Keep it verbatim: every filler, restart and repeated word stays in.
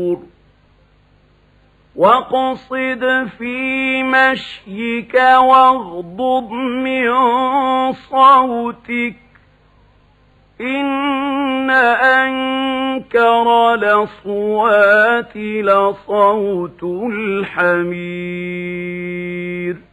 واقصد في مشيك واغضض من صوتك إن أنكر الأصوات لصوت الحمير.